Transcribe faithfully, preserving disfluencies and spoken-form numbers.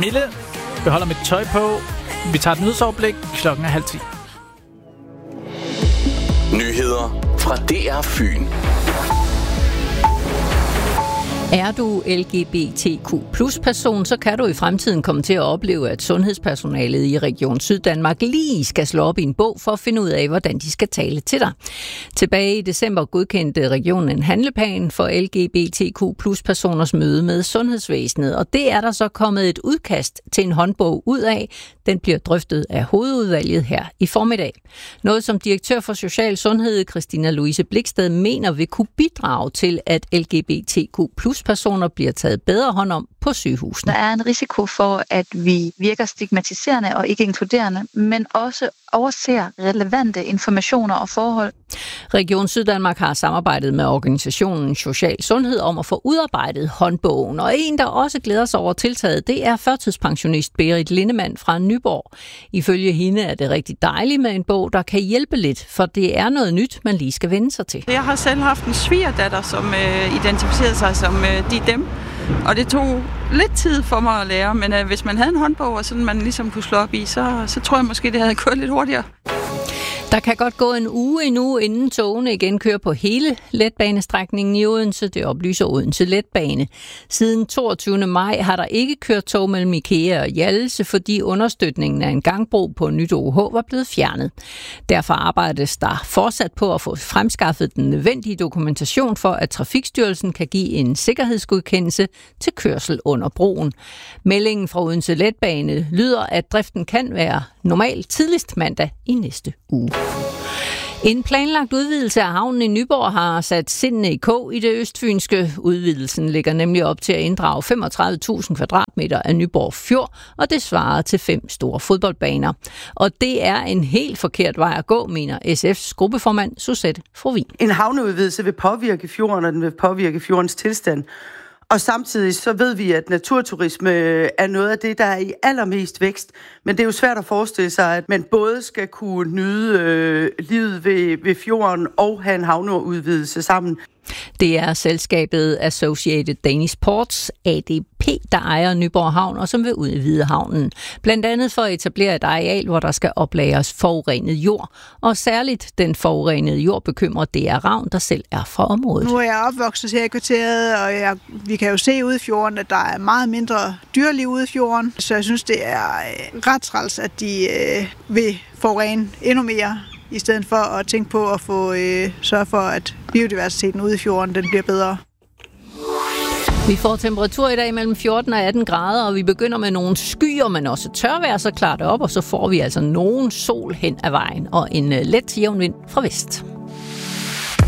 Mille, beholder mit tøj på. Vi tager et nyhedsoverblik. Klokken er halv ti. Nyheder fra D R Fyn. Er du L G B T Q plus person, så kan du i fremtiden komme til at opleve, at sundhedspersonalet i Region Syddanmark lige skal slå op i en bog for at finde ud af, hvordan de skal tale til dig. Tilbage i december godkendte regionen en handleplan for L G B T Q plus personers møde med sundhedsvæsenet, og det er der så kommet et udkast til en håndbog ud af. Den bliver drøftet af hovedudvalget her i formiddag. Noget som direktør for Social Sundhed, Christina Louise Bliksted, mener vil kunne bidrage til, at L G B T Q plus personer bliver taget bedre hånd om på sygehusene. Der er en risiko for, at vi virker stigmatiserende og ikke inkluderende, men også overser relevante informationer og forhold. Region Syddanmark har samarbejdet med organisationen Social Sundhed om at få udarbejdet håndbogen. Og en, der også glæder sig over tiltaget, det er førtidspensionist Berit Lindemann fra Nyborg. Ifølge hende er det rigtig dejligt med en bog, der kan hjælpe lidt, for det er noget nyt, man lige skal vende sig til. Jeg har selv haft en svigerdatter, som øh, identificerede sig som øh, de dem. Og det tog lidt tid for mig at lære, men øh, hvis man havde en håndbog, og sådan man ligesom kunne slå op i, så, så tror jeg måske, det havde gået lidt hurtigere. Der kan godt gå en uge endnu, inden togene igen kører på hele letbanestrækningen i Odense. Det oplyser Odense Letbane. Siden toogtyvende maj har der ikke kørt tog mellem IKEA og Hjallese, fordi understøtningen af en gangbro på Nyt O H var blevet fjernet. Derfor arbejdes der fortsat på at få fremskaffet den nødvendige dokumentation for, at Trafikstyrelsen kan give en sikkerhedsgodkendelse til kørsel under broen. Meldingen fra Odense Letbane lyder, at driften kan være normalt tidligst mandag i næste uge. En planlagt udvidelse af havnen i Nyborg har sat sindene i kog i det østfynske. Udvidelsen ligger nemlig op til at inddrage femogtredive tusind kvadratmeter af Nyborg Fjord, og det svarer til fem store fodboldbaner. Og det er en helt forkert vej at gå, mener S F's gruppeformand Suzette Frovin. En havneudvidelse vil påvirke fjorden, og den vil påvirke fjordens tilstand. Og samtidig så ved vi, at naturturisme er noget af det, der er i allermest vækst. Men det er jo svært at forestille sig, at man både skal kunne nyde øh, livet ved, ved fjorden og have en havneudvidelse sammen. Det er selskabet Associated Danish Ports, A D P, der ejer Nyborg Havn og som vil udvide havnen. Blandt andet for at etablere et areal, hvor der skal oplagres forurenet jord. Og særligt den forurenede jord bekymrer D R Ravn, der selv er fra området. Nu er jeg opvokset her i kvarteret, og jeg, vi kan jo se ude i fjorden, at der er meget mindre dyreliv ude i fjorden. Så jeg synes, det er ret træls, at de øh, vil forurene endnu mere, i stedet for at tænke på at få øh, sørge for, at biodiversiteten ude i fjorden den bliver bedre. Vi får temperatur i dag mellem fjorten og atten grader, og vi begynder med nogle skyer, men også tørvejr, så klarer det op, og så får vi altså nogen sol hen ad vejen og en let jævn vind fra vest.